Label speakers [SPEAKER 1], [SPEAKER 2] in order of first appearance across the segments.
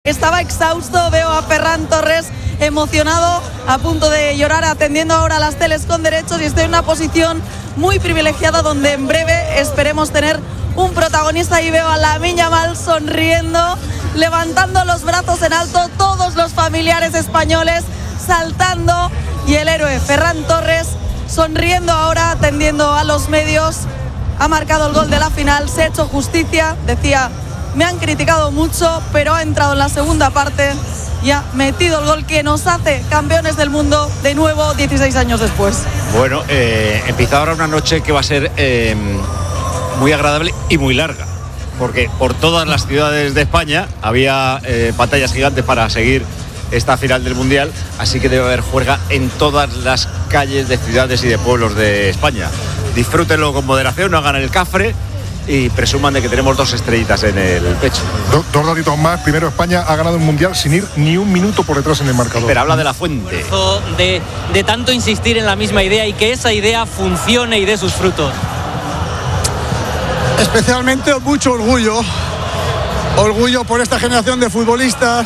[SPEAKER 1] estaba exhausto. Veo a Ferran Torres emocionado, a punto de llorar, atendiendo ahora las teles con derechos, y estoy en una posición muy privilegiada donde en breve esperemos tener un protagonista. Y veo a Lamine Yamal sonriendo, levantando los brazos en alto, todos los familiares españoles saltando, y el héroe Ferran Torres sonriendo ahora, atendiendo a los medios. Ha marcado el gol de la final, se ha hecho justicia. Decía, me han criticado mucho, pero ha entrado en la segunda parte y ha metido el gol que nos hace campeones del mundo de nuevo 16 años después.
[SPEAKER 2] Bueno, empieza ahora una noche que va a ser muy agradable y muy larga, porque por todas las ciudades de España había pantallas gigantes para seguir esta final del Mundial, así que debe haber juerga en todas las calles de ciudades y de pueblos de España. Disfrútenlo con moderación, no hagan el cafre y presuman de que tenemos 2 estrellitas en el pecho.
[SPEAKER 3] Dos datitos más. Primero, España ha ganado el Mundial sin ir ni un minuto por detrás en el marcador.
[SPEAKER 2] Pero habla de la fuente.
[SPEAKER 4] De tanto insistir en la misma idea y que esa idea funcione y dé sus frutos.
[SPEAKER 5] Especialmente mucho orgullo por esta generación de futbolistas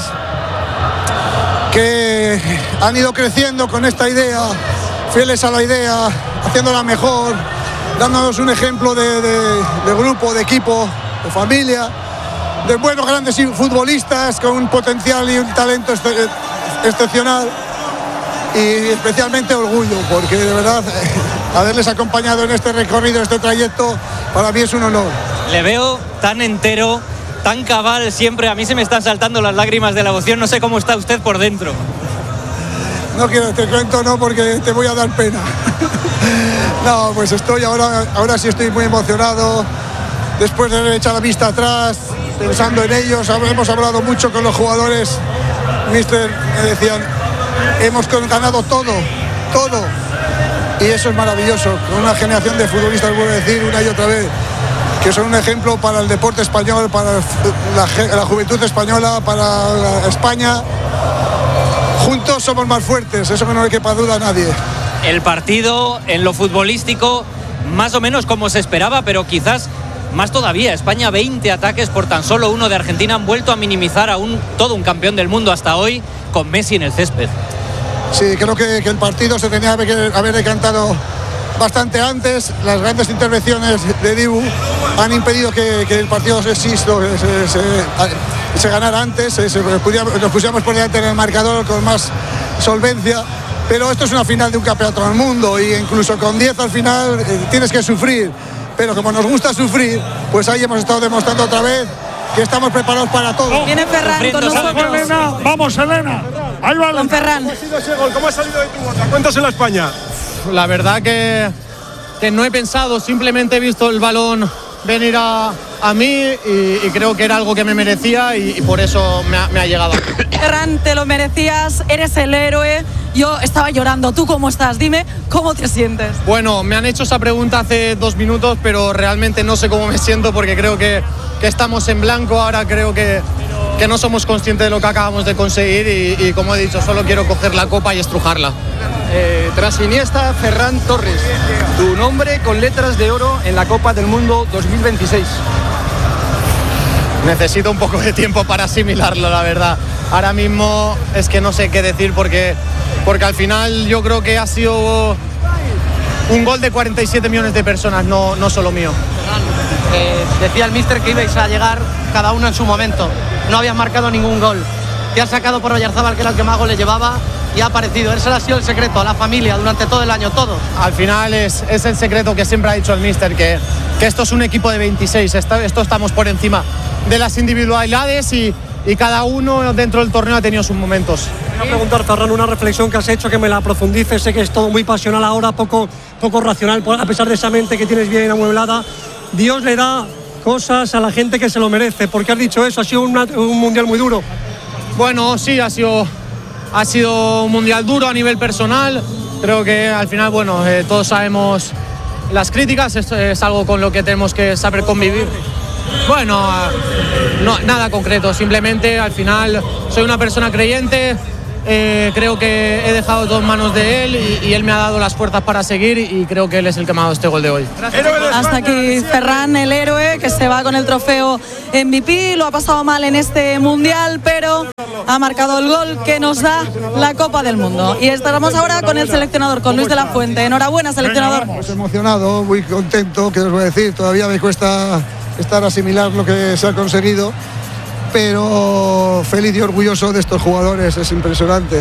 [SPEAKER 5] que han ido creciendo con esta idea, fieles a la idea, haciéndola mejor, dándonos un ejemplo de grupo, de equipo, de familia, de buenos grandes futbolistas con un potencial y un talento excepcional, y especialmente orgullo, porque de verdad haberles acompañado en este recorrido, en este trayecto, para mí es un honor.
[SPEAKER 4] Le veo tan entero, tan cabal siempre. A mí se me están saltando las lágrimas de la emoción. No sé cómo está usted por dentro.
[SPEAKER 5] No quiero, te cuento, no, porque te voy a dar pena. No, pues ahora sí estoy muy emocionado. Después de haber echado la vista atrás, pensando en ellos, hemos hablado mucho con los jugadores. Mister, me decían, hemos ganado todo. Y eso es maravilloso. Con una generación de futbolistas, vuelvo a decir una y otra vez, que son un ejemplo para el deporte español, para la juventud española, para España. Juntos somos más fuertes, eso que no le quepa duda a nadie.
[SPEAKER 4] El partido en lo futbolístico más o menos como se esperaba, pero quizás más todavía. España 20 ataques por tan solo 1 de Argentina. Han vuelto a minimizar a todo un campeón del mundo hasta hoy, con Messi en el césped. Sí,
[SPEAKER 5] creo que el partido se tenía que haber decantado bastante antes. Las grandes intervenciones de Dibu han impedido que el partido se ganara antes, nos pusiéramos por delante en el marcador con más solvencia, pero esto es una final de un campeonato del mundo, y incluso con 10 al final tienes que sufrir, pero como nos gusta sufrir, pues ahí hemos estado demostrando otra vez que estamos preparados para todo.
[SPEAKER 1] Viene Ferran con nosotros.
[SPEAKER 3] Elena, vamos Elena, ahí va
[SPEAKER 1] con Ferran.
[SPEAKER 6] ¿Cómo ha sido ese gol? ¿Cómo ha salido de tu boca? Cuéntaselo a España.
[SPEAKER 7] La verdad que no he pensado, simplemente he visto el balón venir a mí y creo que era algo que me merecía y por eso me ha llegado.
[SPEAKER 1] Ferran, te lo merecías, eres el héroe. Yo estaba llorando. ¿Tú cómo estás? Dime, ¿cómo te sientes?
[SPEAKER 7] Bueno, me han hecho esa pregunta hace 2 minutos, pero realmente no sé cómo me siento, porque creo que estamos en blanco. Ahora creo que no somos conscientes de lo que acabamos de conseguir y como he dicho, solo quiero coger la copa y estrujarla.
[SPEAKER 8] Tras Iniesta, Ferran Torres, tu nombre con letras de oro en la Copa del Mundo 2026.
[SPEAKER 7] Necesito un poco de tiempo para asimilarlo, la verdad. Ahora mismo es que no sé qué decir, porque al final yo creo que ha sido un gol de 47 millones de personas, no solo mío.
[SPEAKER 9] Decía el míster que ibais a llegar cada uno en su momento. No habías marcado ningún gol. Te has sacado por Oyarzábal, que era el que más goles llevaba, y ha aparecido. Ese ha sido el secreto a la familia durante todo el año, todos.
[SPEAKER 7] Al final es el secreto que siempre ha dicho el míster, que esto es un equipo de 26. Esto estamos por encima de las individualidades y cada uno dentro del torneo ha tenido sus momentos.
[SPEAKER 10] Voy a preguntar, Ferran, una reflexión que has hecho, que me la profundices. Sé que es todo muy pasional ahora, poco racional, a pesar de esa mente que tienes bien amueblada. Dios le da cosas a la gente que se lo merece. ¿Por qué has dicho eso? Ha sido un mundial muy duro.
[SPEAKER 7] Bueno, sí, ha sido un mundial duro a nivel personal. Creo que al final, todos sabemos las críticas. Esto es algo con lo que tenemos que saber convivir. Bueno, no, nada concreto. Simplemente, al final, soy una persona creyente. Creo que he dejado todo en manos de él y él me ha dado las fuerzas para seguir y creo que él es el que me ha dado este gol de hoy.
[SPEAKER 1] Hasta aquí Ferran, el héroe, que se va con el trofeo MVP. Lo ha pasado mal en este mundial, pero ha marcado el gol que nos da la Copa del Mundo. Y estamos ahora con el seleccionador, con Luis de la Fuente. Enhorabuena, seleccionador.
[SPEAKER 5] Pues emocionado, muy contento, ¿qué os voy a decir? Todavía me cuesta estar asimilar lo que se ha conseguido, pero feliz y orgulloso de estos jugadores. Es impresionante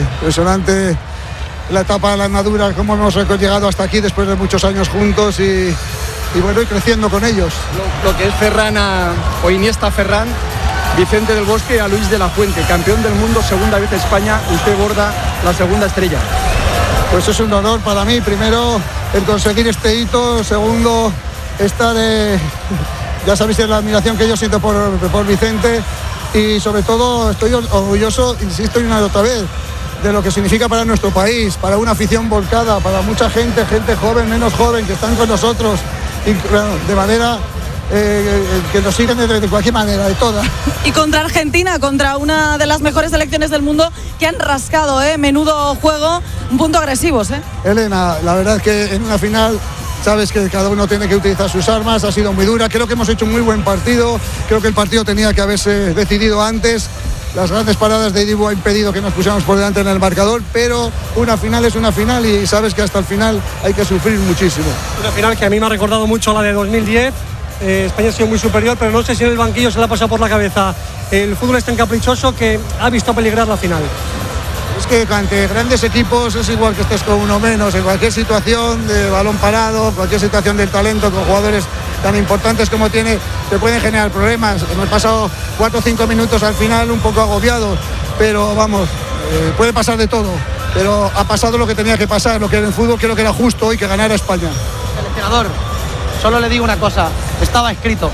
[SPEAKER 5] la etapa de la andadura, cómo hemos llegado hasta aquí después de muchos años juntos y bueno, y creciendo con ellos.
[SPEAKER 8] Lo que es Ferran o Iniesta Ferran, Vicente del Bosque a Luis de la Fuente, campeón del mundo, segunda vez España, usted borda la segunda estrella.
[SPEAKER 5] Pues es un honor para mí, primero el conseguir este hito, segundo estar, ya sabéis la admiración que yo siento por Vicente, y sobre todo estoy orgulloso, insisto una y otra vez, de lo que significa para nuestro país, para una afición volcada, para mucha gente joven, menos joven, que están con nosotros, de manera que nos siguen de cualquier manera, de todas.
[SPEAKER 1] Y contra Argentina, contra una de las mejores selecciones del mundo, que han rascado, menudo juego, un punto agresivos.
[SPEAKER 5] Elena, la verdad es que en una final sabes que cada uno tiene que utilizar sus armas, ha sido muy dura, creo que hemos hecho un muy buen partido, creo que el partido tenía que haberse decidido antes. Las grandes paradas de Dibu ha impedido que nos pusiéramos por delante en el marcador, pero una final es una final y sabes que hasta el final hay que sufrir muchísimo.
[SPEAKER 10] Una final que a mí me ha recordado mucho a la de 2010. España ha sido muy superior, pero no sé si en el banquillo se le ha pasado por la cabeza. El fútbol es tan caprichoso que ha visto peligrar la final.
[SPEAKER 5] Es que ante grandes equipos es igual que estés con uno menos, en cualquier situación de balón parado, cualquier situación del talento, con jugadores tan importantes como tiene, te pueden generar problemas. Hemos pasado 4 o 5 minutos al final un poco agobiados, pero vamos, puede pasar de todo, pero ha pasado lo que tenía que pasar, lo que en el fútbol creo que era justo hoy que ganara España.
[SPEAKER 9] Seleccionador, solo le digo una cosa, estaba escrito.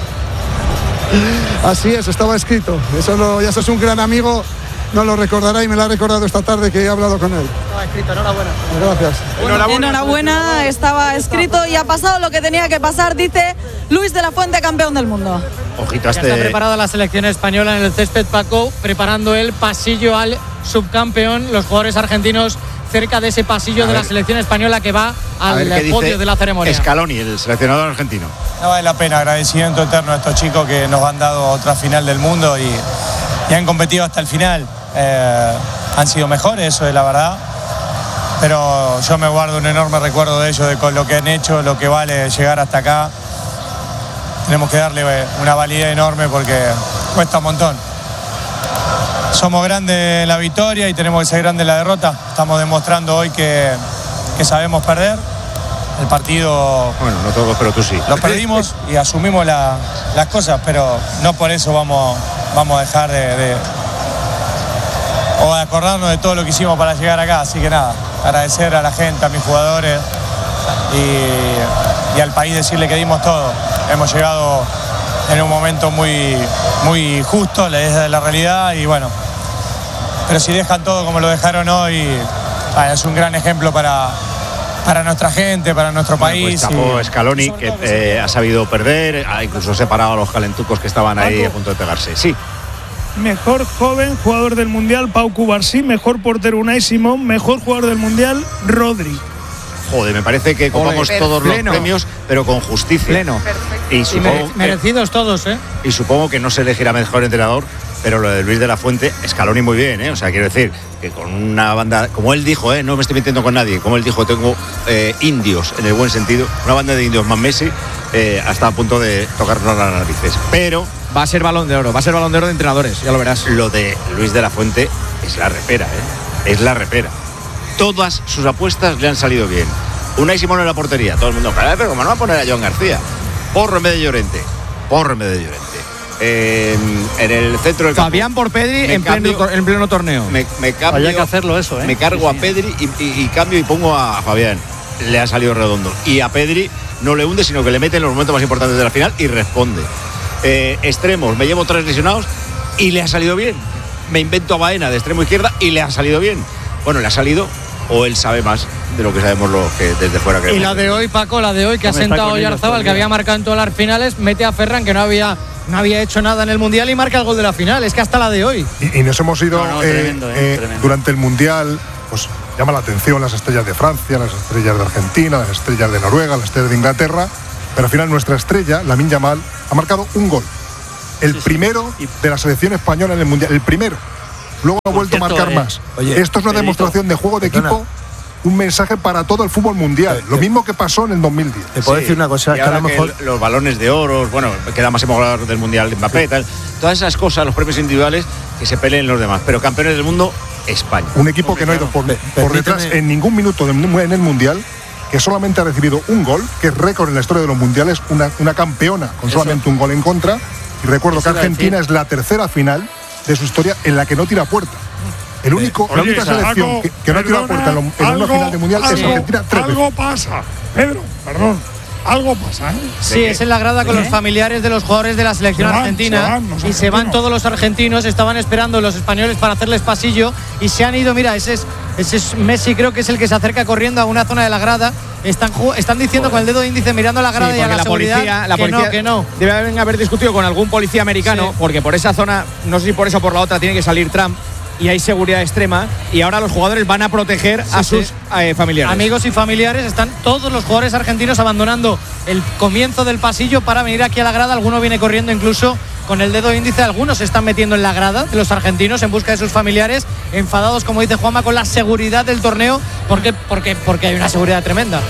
[SPEAKER 5] Así es, estaba escrito, ya sos un gran amigo. No lo recordará y me lo ha recordado esta tarde que he hablado con él.
[SPEAKER 9] Estaba escrito, enhorabuena.
[SPEAKER 5] Gracias.
[SPEAKER 1] Enhorabuena, estaba escrito y ha pasado lo que tenía que pasar, dice Luis de la Fuente, campeón del mundo.
[SPEAKER 2] Ojito,
[SPEAKER 7] Ya está preparada la selección española en el césped, Paco, preparando el pasillo al subcampeón. Los jugadores argentinos cerca de ese pasillo de la selección española que va al podio de la ceremonia.
[SPEAKER 2] Scaloni, el seleccionador argentino.
[SPEAKER 11] No vale la pena, agradecimiento eterno a estos chicos que nos han dado otra final del mundo y han competido hasta el final. Han sido mejores, eso es la verdad, pero yo me guardo un enorme recuerdo de ellos, de con lo que han hecho, lo que vale llegar hasta acá. Tenemos que darle una validez enorme porque cuesta un montón. Somos grandes en la victoria y tenemos que ser grandes en la derrota. Estamos demostrando hoy que sabemos perder. El partido,
[SPEAKER 2] bueno, no todos, pero tú sí,
[SPEAKER 11] lo perdimos y asumimos las cosas, pero no por eso vamos a dejar de acordarnos de todo lo que hicimos para llegar acá. Así que nada, agradecer a la gente, a mis jugadores y al país, decirle que dimos todo. Hemos llegado en un momento muy, muy justo, es la realidad, y bueno, pero si dejan todo como lo dejaron hoy, es un gran ejemplo para nuestra gente, para nuestro país.
[SPEAKER 2] Pues chapó Scaloni, que ha sabido perder, ha incluso separado a los calentucos que estaban ahí a punto de pegarse. Sí.
[SPEAKER 12] Mejor joven jugador del Mundial, Pau Cubarsí. Mejor portero, Unai Simón. Mejor jugador del Mundial, Rodri.
[SPEAKER 2] Joder, me parece que copamos todos los premios, pero con justicia.
[SPEAKER 7] Pleno.
[SPEAKER 2] Y supongo
[SPEAKER 7] merecidos todos,
[SPEAKER 2] Y supongo que no se elegirá mejor entrenador, pero lo de Luis de la Fuente, Scaloni muy bien, O sea, quiero decir que con una banda, como él dijo, no me estoy metiendo con nadie, como él dijo, tengo indios, en el buen sentido, una banda de indios más Messi, hasta a punto de tocarnos las narices. Pero
[SPEAKER 13] va a ser Balón de Oro de entrenadores, ya lo verás.
[SPEAKER 2] Lo de Luis de la Fuente es la repera, es la repera. Todas sus apuestas le han salido bien. Unai Simón en la portería, todo el mundo, pero como no va a poner a Joan García, Porro en vez de Llorente. En el centro del campo,
[SPEAKER 13] Fabián por Pedri en pleno torneo.
[SPEAKER 2] Me cambio,
[SPEAKER 4] había que hacerlo eso,
[SPEAKER 2] me cargo a Pedri y cambio y pongo a Fabián. Le ha salido redondo. Y a Pedri no le hunde, sino que le mete en los momentos más importantes de la final y responde. Extremos, me llevo 3 lesionados y le ha salido bien. Me invento a Baena de extremo izquierda y le ha salido bien. Bueno, le ha salido, o él sabe más de lo que sabemos los que desde fuera creemos.
[SPEAKER 7] Y la de hoy, Paco, que ha sentado Oyarzábal, que había marcado en todas las finales, mete a Ferran, que no había hecho nada en el Mundial, y marca el gol de la final. Es que hasta la de hoy.
[SPEAKER 3] Y nos hemos ido
[SPEAKER 4] tremendo.
[SPEAKER 3] durante el Mundial, pues llama la atención las estrellas de Francia, las estrellas de Argentina, las estrellas de Noruega, las estrellas de Inglaterra, pero al final nuestra estrella, Lamine Yamal, ha marcado un gol. El primero de la selección española en el Mundial, el primero. luego ha vuelto a marcar más.
[SPEAKER 14] Oye,
[SPEAKER 3] esto es una demostración de juego de equipo, un mensaje para todo el fútbol mundial. Lo mismo que pasó en el 2010.
[SPEAKER 14] Te puedo decir una cosa,
[SPEAKER 2] que a lo mejor los balones de oro, bueno, queda más hablar del mundial de Mbappé, tal, todas esas cosas, los premios individuales, que se peleen los demás, pero campeones del mundo, España.
[SPEAKER 3] Un equipo que no ha ido por detrás en ningún minuto en el mundial, que solamente ha recibido un gol, que es récord en la historia de los mundiales, una campeona con solamente un gol en contra. Y recuerdo que Argentina es la tercera final de su historia en la que no tira puerta. La única selección que no tira puerta en una final de mundial es Argentina.
[SPEAKER 12] Algo pasa, Pedro, perdón. Algo pasa, ¿eh?
[SPEAKER 9] Sí, es en la grada con los familiares de los jugadores de la selección argentina. Y se van todos los argentinos, estaban esperando los españoles para hacerles pasillo y se han ido. Mira, ese es Messi, creo que es el que se acerca corriendo a una zona de la grada. Están diciendo con el dedo índice mirando a la grada y a la seguridad que no.
[SPEAKER 13] Debe haber discutido con algún policía americano, porque por esa zona, no sé si por esa o por la otra, tiene que salir Trump. Y hay seguridad extrema y ahora los jugadores van a proteger a sus familiares.
[SPEAKER 9] Amigos y familiares, están todos los jugadores argentinos abandonando el comienzo del pasillo para venir aquí a la grada. Alguno viene corriendo incluso con el dedo índice. Algunos se están metiendo en la grada de los argentinos en busca de sus familiares, enfadados, como dice Juanma, con la seguridad del torneo, porque hay una seguridad tremenda.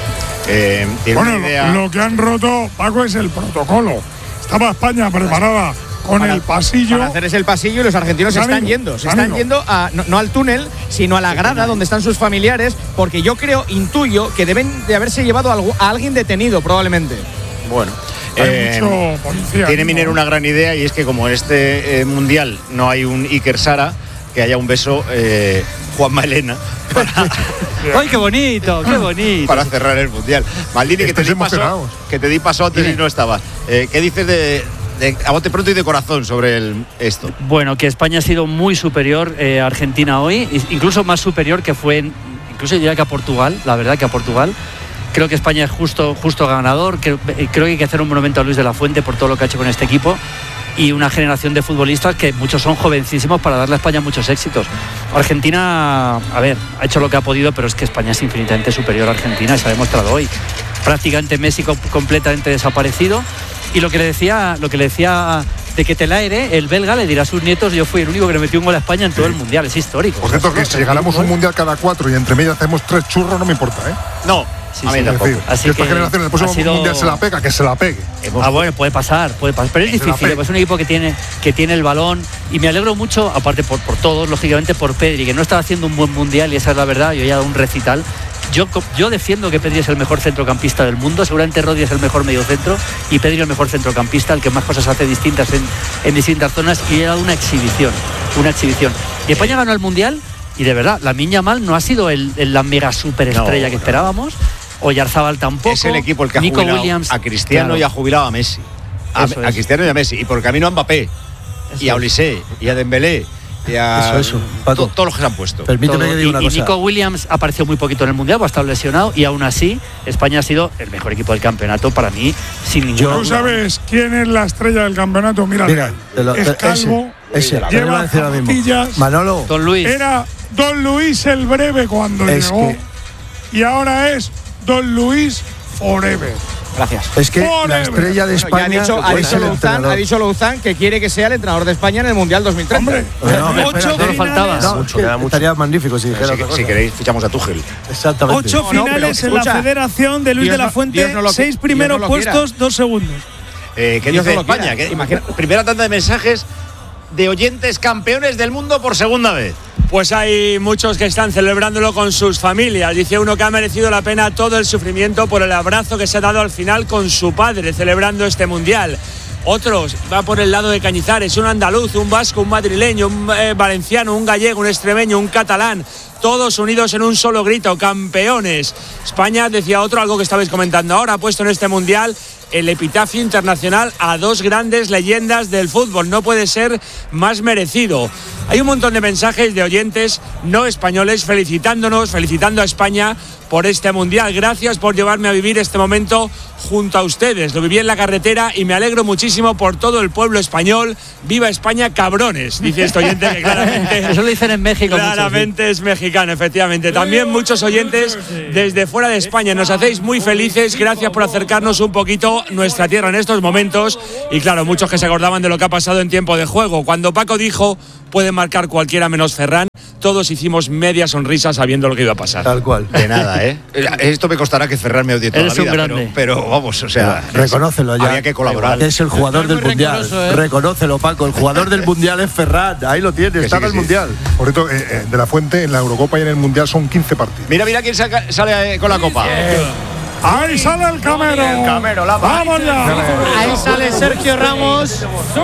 [SPEAKER 12] Lo que han roto, Paco, es el protocolo. Estaba España preparada con el pasillo.
[SPEAKER 13] Para hacer el pasillo y los argentinos se están yendo no al túnel, sino a la grada donde están sus familiares, porque yo intuyo que deben de haberse llevado a alguien detenido probablemente.
[SPEAKER 2] Bueno, tiene Minero una gran idea, y es que como en este mundial no hay un Iker Sara, que haya un beso Juanma Elena
[SPEAKER 4] ¡ay, qué bonito! ¡Qué bonito!
[SPEAKER 2] Para cerrar el mundial. Maldini, que te di paso antes y no estaba. ¿Qué dices de a bote pronto y de corazón sobre esto?
[SPEAKER 4] Bueno, que España ha sido muy superior a Argentina hoy, incluso más superior que fue, incluso diría que a Portugal, la verdad que a Portugal. Creo que España es justo ganador. Creo que hay que hacer un monumento a Luis de la Fuente por todo lo que ha hecho con este equipo, y una generación de futbolistas que muchos son jovencísimos para darle a España muchos éxitos. Argentina, ha hecho lo que ha podido, pero es que España es infinitamente superior a Argentina, y se ha demostrado hoy. Prácticamente Messi completamente desaparecido. Y lo que le decía de que Telaere, el belga, le dirá a sus nietos: yo fui el único que le metió un gol a España en todo el mundial. Es histórico.
[SPEAKER 3] Por cierto, que si ganamos un mundial cada 4 y entre medias hacemos 3 churros, no me importa, ¿eh?
[SPEAKER 2] No.
[SPEAKER 3] A mí tampoco. Así que esta generación en el próximo mundial se la pega, que se la pegue.
[SPEAKER 4] Bueno, puede pasar, pero es difícil. Es un equipo que tiene el balón, y me alegro mucho, aparte por todos, lógicamente por Pedri, que no estaba haciendo un buen mundial, y esa es la verdad. Yo ya he dado un recital. Yo defiendo que Pedri es el mejor centrocampista del mundo. Seguramente Rodri es el mejor mediocentro y Pedri el mejor centrocampista, el que más cosas hace distintas en distintas zonas, y he dado una exhibición. Y España ganó el mundial, y de verdad, Lamine Yamal no ha sido la mega superestrella que esperábamos. Oyarzábal tampoco.
[SPEAKER 2] Es el equipo el que ha
[SPEAKER 4] Nico
[SPEAKER 2] jubilado
[SPEAKER 4] Williams,
[SPEAKER 2] a Cristiano, y ha jubilado a Messi. A Cristiano y a Messi. Y por el camino a Mbappé, y a Olise, y a Dembélé, y a todos los que se han puesto.
[SPEAKER 14] Permíteme que diga una cosa.
[SPEAKER 4] Y Nico Williams apareció muy poquito en el mundial, ha estado lesionado, y aún así España ha sido el mejor equipo del campeonato para mí, sin ninguna duda.
[SPEAKER 12] ¿Tú sabes quién es la estrella del campeonato? Mira, es calvo, lleva zapatillas.
[SPEAKER 14] Manolo.
[SPEAKER 4] Don Luis.
[SPEAKER 12] Era Don Luis el Breve cuando llegó, y ahora es Don Luis Forever.
[SPEAKER 13] Gracias.
[SPEAKER 14] Es que la estrella de España
[SPEAKER 13] ha dicho Louzán que quiere que sea el entrenador de España en el Mundial 2030.
[SPEAKER 14] Hombre,
[SPEAKER 4] no faltaba.
[SPEAKER 14] Estaría magnífico si dijera.
[SPEAKER 2] Si queréis, fichamos a Tuchel.
[SPEAKER 14] Exactamente.
[SPEAKER 12] 8 finales en la Federación de Luis de la Fuente, 6 primeros puestos, 2 segundos.
[SPEAKER 2] ¿Qué dice España? Primera tanda de mensajes de oyentes campeones del mundo por segunda vez.
[SPEAKER 6] Pues hay muchos que están celebrándolo con sus familias. Dice uno que ha merecido la pena todo el sufrimiento por el abrazo que se ha dado al final con su padre celebrando este mundial. Otros va por el lado de Cañizares, un andaluz, un vasco, un madrileño, un valenciano, un gallego, un extremeño, un catalán, todos unidos en un solo grito: campeones. España, decía otro, algo que estabais comentando ahora, ha puesto en este mundial el epitafio internacional a 2 grandes leyendas del fútbol. No puede ser más merecido. Hay un montón de mensajes de oyentes no españoles felicitando a España por este mundial. Gracias por llevarme a vivir este momento junto a ustedes. Lo viví en la carretera y me alegro muchísimo por todo el pueblo español. ¡Viva España, cabrones!, dice este oyente, que claramente
[SPEAKER 4] eso lo dicen en México.
[SPEAKER 6] Claramente
[SPEAKER 4] mucho,
[SPEAKER 6] es mexicano, efectivamente. También muchos oyentes desde fuera de España. Nos hacéis muy felices. Gracias por acercarnos un poquito mismo nuestra tierra en estos momentos. Y claro, muchos que se acordaban de lo que ha pasado en tiempo de juego. Cuando Paco dijo, puede marcar cualquiera menos Ferran, todos hicimos media sonrisa sabiendo lo que iba a pasar.
[SPEAKER 14] Tal cual.
[SPEAKER 2] De nada, ¿eh? Esto me costará que Ferran me odie toda la vida, pero vamos, o sea,
[SPEAKER 14] reconócelo ya.
[SPEAKER 2] Había que colaborar.
[SPEAKER 14] Es el jugador del Mundial. Reconócelo, Paco. El jugador del Mundial es Ferran. Ahí lo tienes, está en el Mundial.
[SPEAKER 3] Por cierto, de la Fuente, en la Eurocopa y en el Mundial son 15 partidos.
[SPEAKER 2] Mira quién sale con la copa.
[SPEAKER 12] Ahí sale el Camero. Vamos ya.
[SPEAKER 9] Ahí sale Sergio Ramos.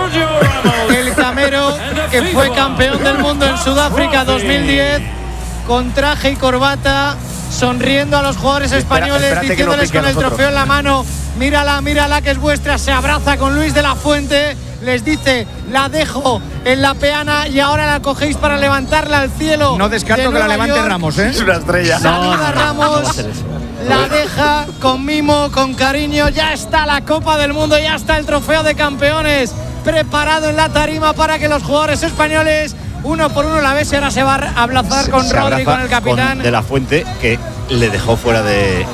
[SPEAKER 9] El Camero, que fue campeón del mundo en Sudáfrica 2010, con traje y corbata, sonriendo a los jugadores españoles, diciéndoles con el trofeo en la mano: mírala, que es vuestra. Se abraza con Luis de la Fuente, les dice: la dejo en la peana y ahora la cogéis para levantarla al cielo.
[SPEAKER 13] No descarto que la levante Ramos, ¿eh?
[SPEAKER 2] Es una estrella.
[SPEAKER 9] Saluda a Ramos, la deja con mimo, con cariño. Ya está la Copa del Mundo, ya está el trofeo de campeones preparado en la tarima para que los jugadores españoles uno por uno la ves. Y ahora se va a abrazar con Rodri, con el capitán
[SPEAKER 2] de la Fuente, que le dejó fuera de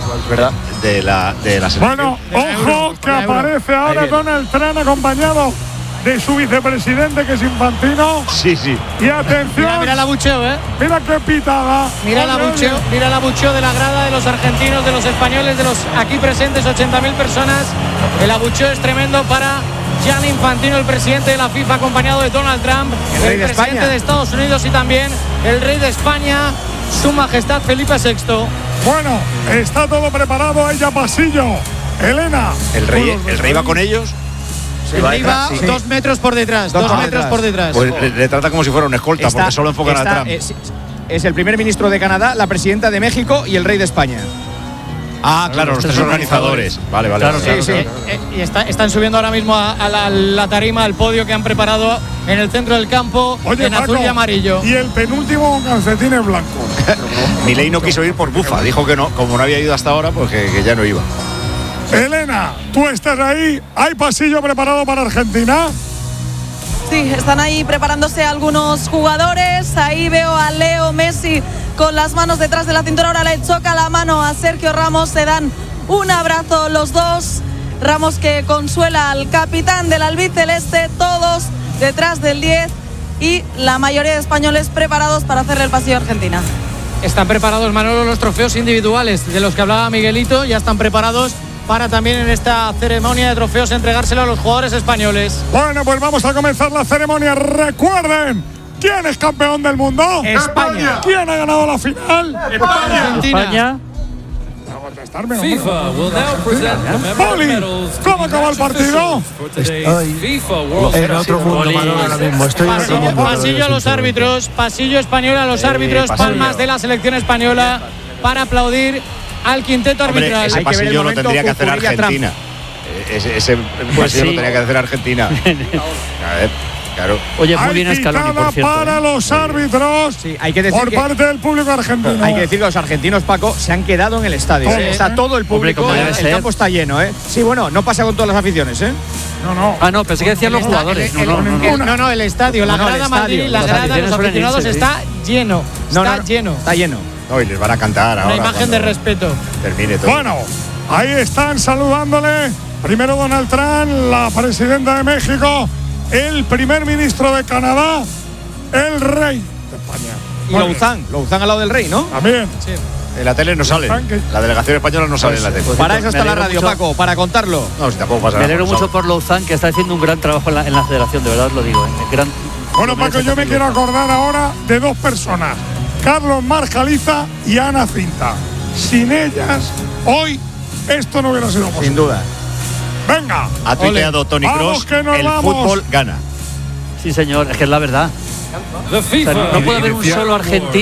[SPEAKER 2] la selección.
[SPEAKER 12] Bueno, ojo que aparece ahora Donald Trump acompañado de su vicepresidente, que es Infantino.
[SPEAKER 2] Sí.
[SPEAKER 12] Y atención.
[SPEAKER 9] Mira el abucheo,
[SPEAKER 12] Mira qué pitada.
[SPEAKER 9] Mira el abucheo de la grada, de los argentinos, de los españoles, de los aquí presentes, 80.000 personas. El abucheo es tremendo para Gianni Infantino, el presidente de la FIFA, acompañado de Donald Trump, el presidente de Estados Unidos, y también el rey de España, su majestad Felipe VI.
[SPEAKER 12] Bueno, está todo preparado, ahí ya pasillo. Elena.
[SPEAKER 2] ¿El rey va con ellos?
[SPEAKER 9] El rey va 2 metros por detrás. 2 metros por detrás.
[SPEAKER 2] Pues le trata como si fuera un escolta, porque solo enfocan a Trump.
[SPEAKER 13] Es el primer ministro de Canadá, la presidenta de México y el rey de España.
[SPEAKER 2] Claro, los tres organizadores. Vale.
[SPEAKER 9] Claro. Y están subiendo ahora mismo a la tarima, al podio que han preparado en el centro del campo.
[SPEAKER 12] Oye,
[SPEAKER 9] en azul y amarillo.
[SPEAKER 12] Y el penúltimo con calcetines blancos.
[SPEAKER 2] Milei no quiso ir por bufa, dijo que no, como no había ido hasta ahora, pues que ya no iba.
[SPEAKER 12] Elena, tú estás ahí. ¿Hay pasillo preparado para Argentina?
[SPEAKER 1] Sí, están ahí preparándose algunos jugadores. Ahí veo a Leo Messi con las manos detrás de la cintura. Ahora le choca la mano a Sergio Ramos. Se dan un abrazo los dos. Ramos, que consuela al capitán del albiceleste. Todos detrás del 10 y la mayoría de españoles preparados para hacerle el pasillo a Argentina.
[SPEAKER 9] Están preparados, Manolo, los trofeos individuales de los que hablaba Miguelito. Ya están preparados para también en esta ceremonia de trofeos entregárselo a los jugadores españoles.
[SPEAKER 12] Bueno, pues vamos a comenzar la ceremonia. Recuerden, ¿quién es campeón del mundo?
[SPEAKER 9] España.
[SPEAKER 12] ¿Quién ha ganado la final?
[SPEAKER 9] Argentina.
[SPEAKER 15] FIFA will now present the
[SPEAKER 12] Poli, ¿cómo acaba el partido?
[SPEAKER 14] Estoy en otro mundo, Manolo, ahora mismo. Estoy en otro mundo.
[SPEAKER 9] Pasillo a los árbitros, pasillo español a los árbitros, palmas de la selección española para aplaudir al quinteto arbitral.
[SPEAKER 2] Ese pasillo lo tendría que hacer Argentina. Ese pasillo lo tendría que hacer Argentina. A ver, claro.
[SPEAKER 12] Oye, muy bien Scaloni, por cierto. Para los árbitros,
[SPEAKER 13] hay que decir
[SPEAKER 12] por parte del público argentino.
[SPEAKER 13] Hay que decir que los argentinos, Paco, se han quedado en el estadio. Está todo el público, el campo está lleno. Sí, bueno, no pasa con todas las aficiones.
[SPEAKER 7] No, pensé que decían los jugadores.
[SPEAKER 9] No, el estadio, la grada Madrid, la grada de los aficionados está lleno. Está lleno.
[SPEAKER 2] No, y les van a cantar ahora.
[SPEAKER 9] Una imagen de respeto.
[SPEAKER 2] Termine todo.
[SPEAKER 12] Bueno, ahí están saludándole. Primero Donald Trump, la presidenta de México, el primer ministro de Canadá, el rey de España.
[SPEAKER 13] Y Louzán al lado del rey, ¿no?
[SPEAKER 12] También.
[SPEAKER 9] Sí.
[SPEAKER 2] En la tele no sale. La delegación española no sale en la tele.
[SPEAKER 13] Para eso está la radio, Paco, para contarlo.
[SPEAKER 2] No, si tampoco pasa nada.
[SPEAKER 7] Me alegro mucho por Louzán, que está haciendo un gran trabajo en la federación, de verdad os lo digo.
[SPEAKER 12] Bueno, Paco, yo me quiero acordar ahora de dos personas: Carlos Marjaliza y Ana Cinta. Sin ellas, hoy esto no hubiera sido posible.
[SPEAKER 13] Sin duda.
[SPEAKER 12] Venga.
[SPEAKER 2] Ha tuiteado Toni Kroos, el fútbol gana.
[SPEAKER 7] Sí, señor, es que es la verdad. O sea, no puede haber un solo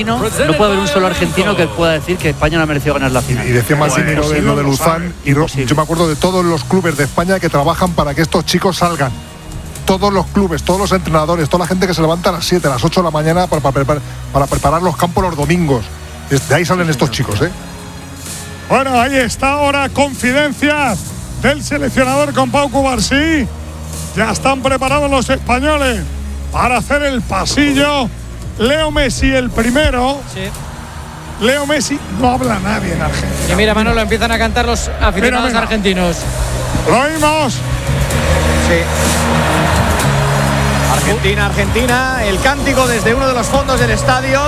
[SPEAKER 7] argentino, que pueda decir que España no ha merecido ganar la final.
[SPEAKER 3] Y decía Massimino de lo de Luzán, y yo me acuerdo de todos los clubes de España que trabajan para que estos chicos salgan. Todos los clubes, todos los entrenadores, toda la gente que se levanta a las 7, a las 8 de la mañana para preparar los campos los domingos. De ahí salen estos chicos,
[SPEAKER 12] Bueno, ahí está ahora confidencias del seleccionador con Pau Cubarsí. Ya están preparados los españoles para hacer el pasillo. Leo Messi el primero.
[SPEAKER 9] Sí.
[SPEAKER 12] Leo Messi, no habla nadie en Argentina.
[SPEAKER 9] Y mira, Manolo, empiezan a cantar los aficionados argentinos.
[SPEAKER 12] Lo oímos.
[SPEAKER 13] Sí. Argentina, el cántico desde uno de los fondos del estadio.